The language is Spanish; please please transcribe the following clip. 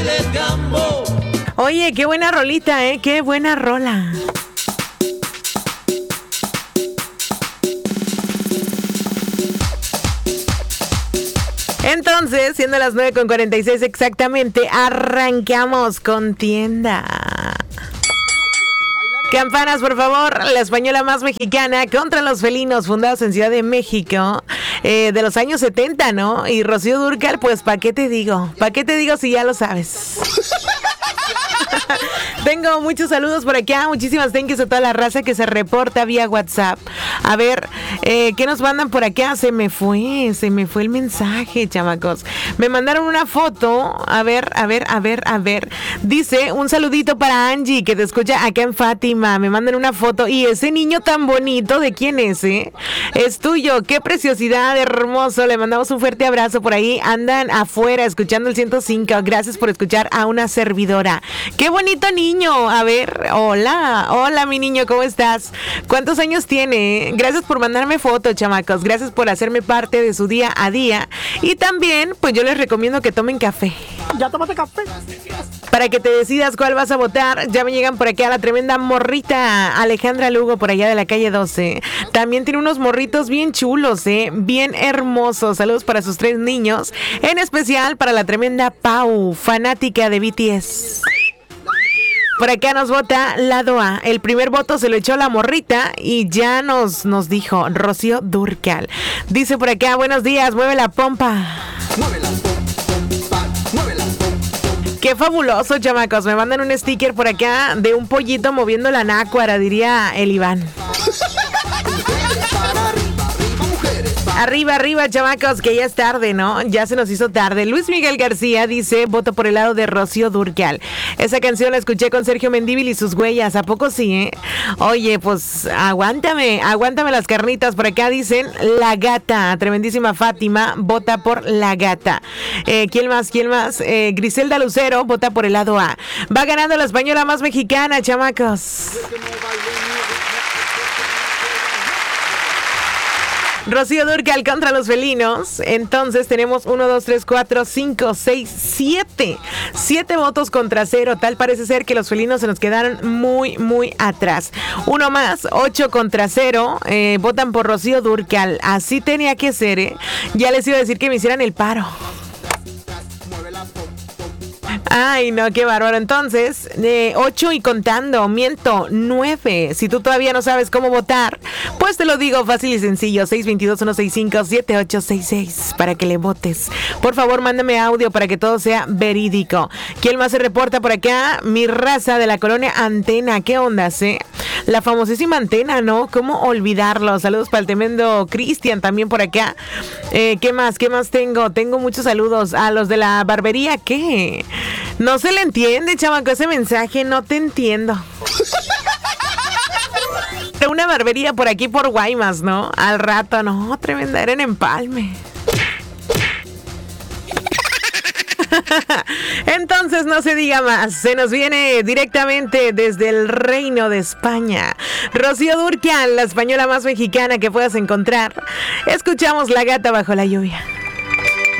del gambo. Oye, qué buena rolita, qué buena rola. Entonces, siendo las 9:46 exactamente, arrancamos con tienda. Campanas, por favor. La española más mexicana contra los felinos, fundados en Ciudad de México, de los años 70, ¿no? Y Rocío Dúrcal, pues, ¿para qué te digo? ¿Para qué te digo si ya lo sabes? Tengo muchos saludos por acá, muchísimas thank yous a toda la raza que se reporta vía WhatsApp. A ver, ¿qué nos mandan por acá? Se me fue el mensaje, chamacos. Me mandaron una foto, a ver. Dice, un saludito para Angie, que te escucha acá en Fátima. Me mandan una foto, y ese niño tan bonito, ¿de quién es, Es tuyo, qué preciosidad, hermoso. Le mandamos un fuerte abrazo por ahí. Andan afuera escuchando el 105. Gracias por escuchar a una servidora. ¡Qué bonito niño! A ver, hola mi niño, ¿cómo estás? ¿Cuántos años tiene? Gracias por mandarme fotos, chamacos. Gracias por hacerme parte de su día a día. Y también, pues yo les recomiendo que tomen café. ¿Ya tomaste café? Para que te decidas cuál vas a votar. Ya me llegan por aquí a la tremenda morrita Alejandra Lugo, por allá de la calle 12. También tiene unos morritos bien chulos, bien hermosos. Saludos para sus 3 niños. En especial para la tremenda Pau, fanática de BTS. Por acá nos vota Lado A. El primer voto se lo echó la morrita y ya nos dijo Rocío Dúrcal. Dice por acá, buenos días, mueve la pompa. Mueve la pompa, mueve la pompa. Qué fabuloso, chamacos. Me mandan un sticker por acá de un pollito moviendo la nácuara, diría el Iván. Arriba, chamacos, que ya es tarde, ¿no? Ya se nos hizo tarde. Luis Miguel García dice, voto por el lado de Rocío Dúrcal. Esa canción la escuché con Sergio Mendívil y sus huellas. ¿A poco sí, Oye, pues, aguántame las carnitas. Por acá dicen, La Gata. Tremendísima Fátima, vota por La Gata. ¿Quién más? Griselda Lucero, vota por el lado A. Va ganando la española más mexicana, chamacos. Rocío Dúrcal contra los felinos. Entonces tenemos 1, 2, 3, 4, 5, 6, 7. 7 votos contra 0. Tal parece ser que los felinos se nos quedaron muy, muy atrás. Uno más, 8 contra 0. Votan por Rocío Dúrcal. Así tenía que ser, Ya les iba a decir que me hicieran el paro. Ay, no, qué bárbaro. Entonces, 8 y contando, miento, 9. Si tú todavía no sabes cómo votar, pues te lo digo fácil y sencillo. 622-165-7866 para que le votes. Por favor, mándame audio para que todo sea verídico. ¿Quién más se reporta por acá? Mi raza de la colonia Antena. ¿Qué onda, La famosísima Antena, ¿no? ¿Cómo olvidarlo? Saludos para el tremendo Cristian también por acá. ¿Qué más tengo? Tengo muchos saludos a los de la barbería. ¿Qué? No se le entiende, chamaco, ese mensaje, no te entiendo. Una barbería por aquí por Guaymas, ¿no? Al rato, no, tremenda, era en Empalme. Entonces no se diga más, se nos viene directamente desde el Reino de España Rocío Dúrcal, la española más mexicana que puedas encontrar. Escuchamos La Gata bajo la lluvia.